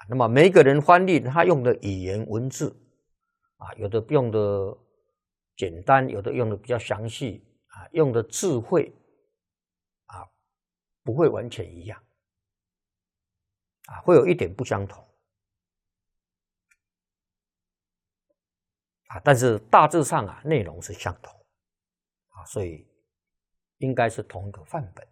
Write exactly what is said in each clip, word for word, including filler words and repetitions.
那么每一个人翻译他用的语言文字啊，有的用的简单，有的用的比较详细啊，用的智慧啊，不会完全一样啊，会有一点不相同啊，但是大致上啊，内容是相同啊，所以应该是同一个范本。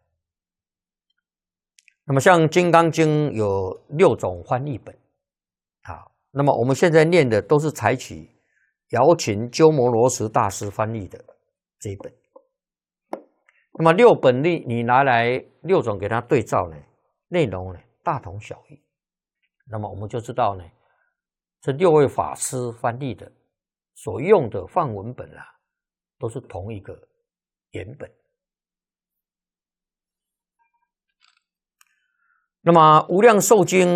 那么像《金刚经》有六种翻译本啊，那么我们现在念的都是采取姚秦鸠摩罗什大师翻译的这一本。那么六本你你拿来六种给它对照呢，内容呢大同小异。那么我们就知道呢，这六位法师翻译的所用的梵文本啊，都是同一个原本。那么《无量寿经》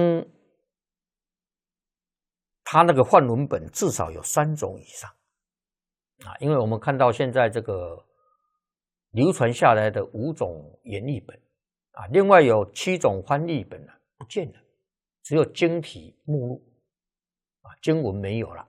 它那个梵文本至少有三种以上啊，因为我们看到现在这个流传下来的五种演译本啊，另外有七种翻译本啊不见了，只有经题目录啊，经文没有了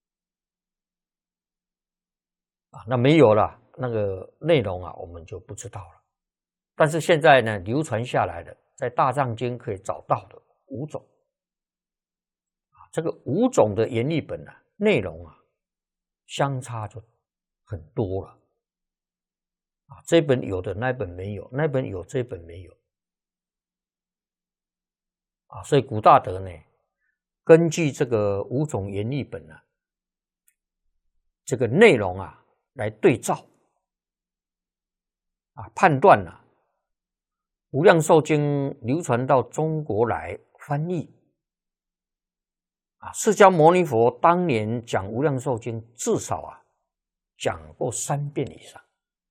啊，那没有了，那个内容啊我们就不知道了。但是现在呢，流传下来的在大藏经可以找到的五种啊，这个五种的演译本啊，内容啊相差就很多了啊，这本有的那本没有，那本有这本没有啊，所以古大德呢，根据这个五种演译本啊，这个内容啊来对照啊，判断啊，无量寿经流传到中国来翻译啊，释迦牟尼佛当年讲无量寿经至少啊讲过三遍以上。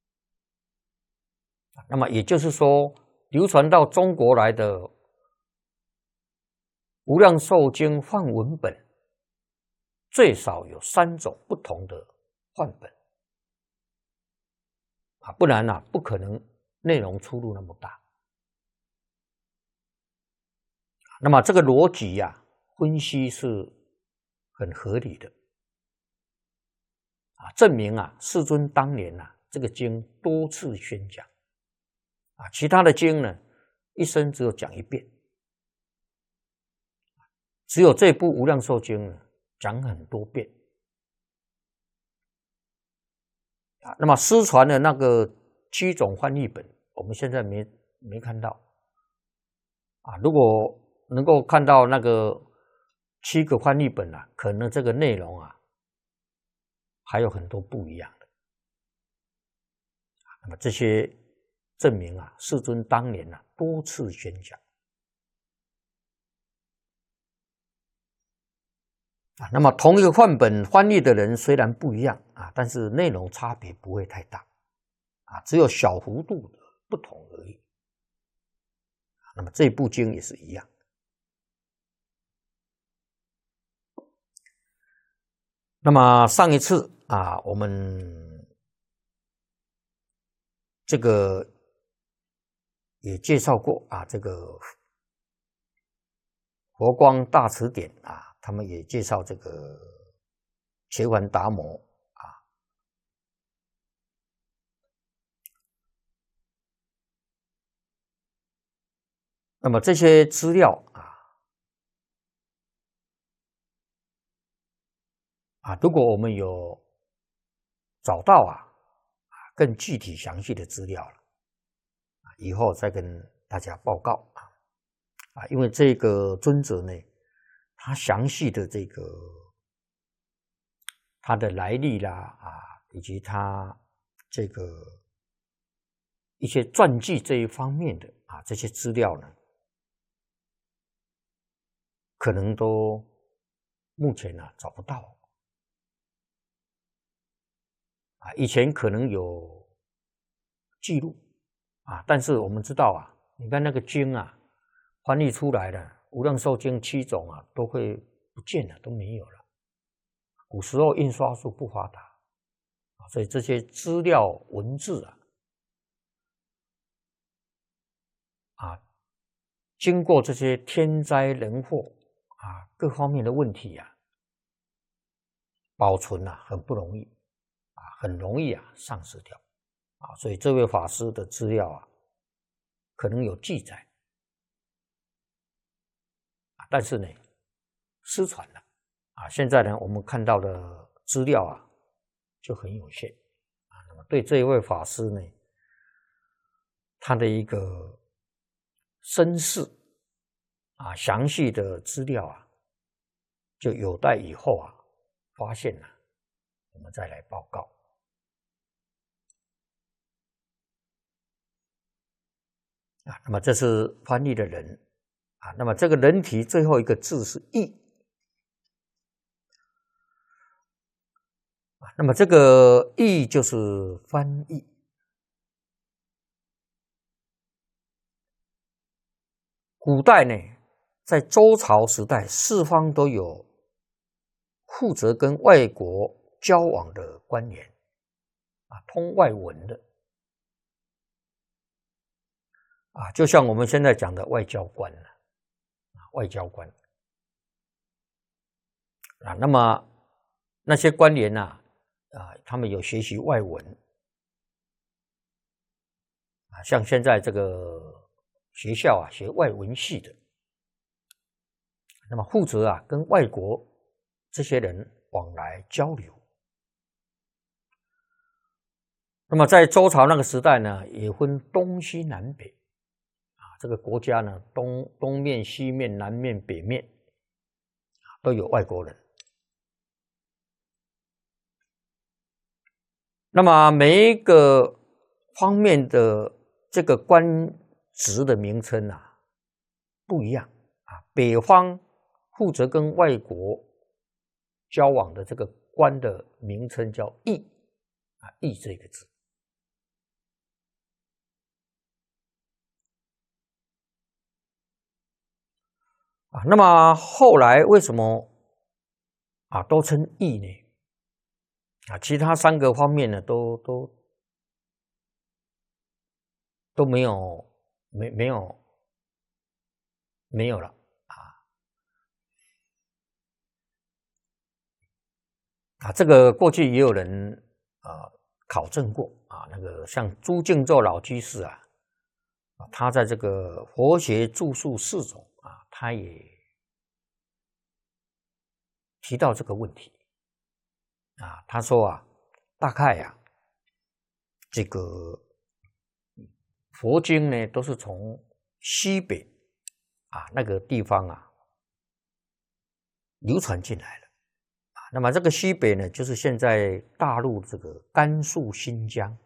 那么也就是说，流传到中国来的无量寿经梵文本最少有三种不同的范本啊，不然啊不可能内容出入那么大。那么这个逻辑呀、啊，分析是很合理的啊，证明啊世尊当年啊这个经多次宣讲啊，其他的经呢一生只有讲一遍，只有这部无量寿经呢讲很多遍啊。那么失传的那个七种翻译本，我们现在没没看到啊。如果能够看到那个七个翻译本啊，可能这个内容啊还有很多不一样的。那么这些证明啊，世尊当年啊多次宣讲啊。那么同一个范本翻译的人虽然不一样啊，但是内容差别不会太大啊，只有小幅度的不同而已。那么这部经也是一样。那么上一次啊，我们这个也介绍过啊，这个佛光大辞典啊，他们也介绍这个伽梵达摩啊。那么这些资料啊。啊，如果我们有找到啊更具体详细的资料了，以后再跟大家报告啊啊，因为这个尊者呢，他详细的这个他的来历啦啊，以及他这个一些传记这一方面的啊这些资料呢，可能都目前呢、啊、找不到。啊，以前可能有记录啊，但是我们知道啊，你看那个经啊，翻译出来的无量寿经七种啊，都会不见了，都没有了。古时候印刷术不发达啊，所以这些资料文字啊，啊，经过这些天灾人祸啊啊各方面的问题啊，保存啊很不容易啊，很容易啊丧失掉啊，所以这位法师的资料啊，可能有记载，但是呢失传了啊。现在呢，我们看到的资料啊就很有限啊。那么对这一位法师呢，他的一个身世啊，详细的资料啊，就有待以后啊发现了，我们再来报告啊。那么这是翻译的人啊，那么这个人体最后一个字是译啊，那么这个译就是翻译。古代呢，在周朝时代，四方都有负责跟外国交往的官员啊，通外文的啊，就像我们现在讲的外交官啊，外交官啊，那么那些官员呐啊，他们有学习外文啊，像现在这个学校啊，学外文系的，那么负责啊跟外国这些人往来交流。那么在周朝那个时代呢，也分东西南北啊，这个国家呢，东东面、西面、南面、北面都有外国人。那么每一个方面的这个官职的名称啊不一样啊，北方负责跟外国交往的这个官的名称叫议啊，议这个字。啊，那么后来为什么啊都称议呢？啊，其他三个方面呢都都都没有没没有没有了啊啊，这个过去也有人啊考证过啊，那个像朱敬宙老居士啊，啊他在这个佛学著述四种啊，他也提到这个问题啊，他说啊，大概呀、啊，这个佛经呢都是从西北啊那个地方啊流传进来了啊。那么这个西北呢，就是现在大陆这个甘肃、新疆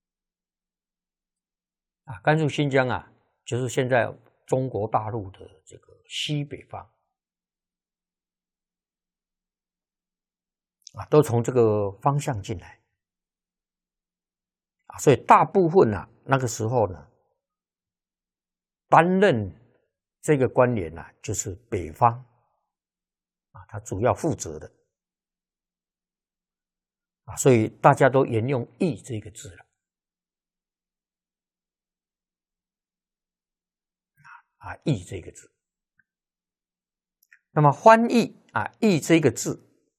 啊，甘肃、新疆啊，就是现在中国大陆的这个西北方啊，都从这个方向进来啊，所以大部分呢、啊，那个时候呢，担任这个官员啊，就是北方啊，他主要负责的啊，所以大家都沿用“译”这个字了啊，“译”这个字。那么翻译啊，“译”这个字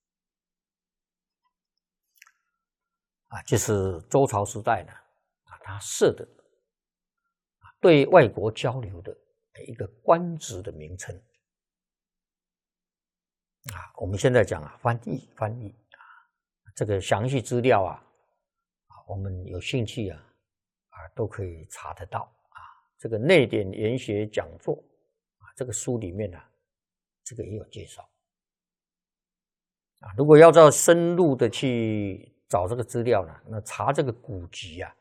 啊，就是周朝时代呢啊，他设的对外国交流的一个官职的名称啊。我们现在讲啊，翻译翻译啊，这个详细资料啊，我们有兴趣啊啊都可以查得到啊。这个内典研学讲座啊，这个书里面呢、啊，这个也有介绍啊。如果要再深入的去找这个资料呢，那查这个古籍啊，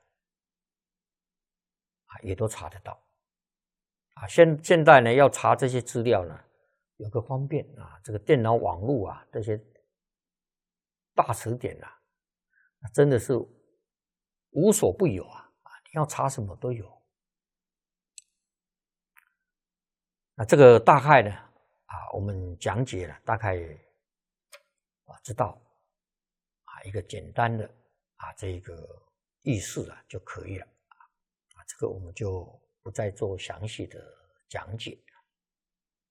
啊也都查得到啊。现现在呢，要查这些资料呢，有个方便啊，这个电脑网络啊，这些大词典啊，真的是无所不有啊！啊，你要查什么都有。那这个大概呢，啊，我们讲解了，大概啊知道啊一个简单的啊这个意思啊就可以了啊，这个我们就不再做详细的讲解。